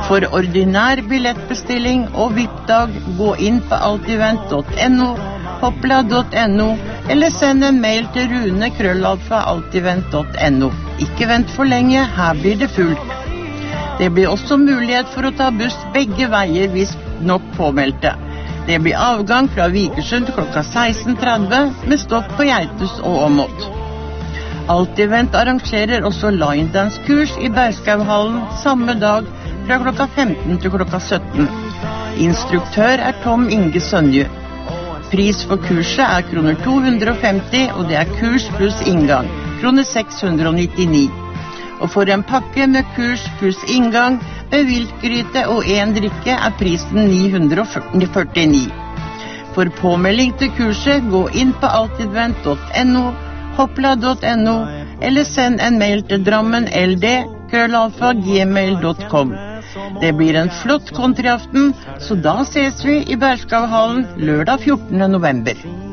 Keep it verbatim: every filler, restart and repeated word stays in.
For ordinær billettbestilling og V I P-dag, gå inn på altivent punktum no, hoppla punktum no, eller send en mail til rune krøllalfa altivent punktum no. Ikke vent for lenge, her blir det fullt. Det blir også mulighet for å ta buss begge veier hvis nok påmeldte. Det blir avgang fra Vikersund klokka seksten tretti med stopp på Geitus og ommått. Altivent arrangerer også linedance-kurs i Bergskauhallen samme dag fra klokka femten til klokka sytten. Instruktør er Tom Inge Sønje. Pris for kurset er kroner to hundre og femti, og det er kurs pluss inngang, kroner seks hundre og nittini. Og for en pakke med kurs pluss inngang, beviltgryte og en drikke er prisen ni hundre og førtini. For påmelding til kurset, gå inn på altivent punktum no, hoppla punktum no, eller send en mail til drammen ld krøllalfa gmail punktum com. Det blir en flott countryaften, så da ses vi i Bergskauhallen lørdag fjortende november.